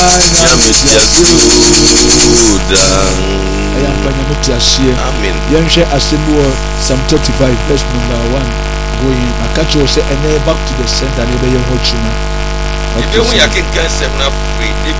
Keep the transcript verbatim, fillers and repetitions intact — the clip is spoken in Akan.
Amen. Yanshe Asembo Psalm thirty-five verse number one. Going I catch you say and back to the center and be your hochina. If you can get some free, if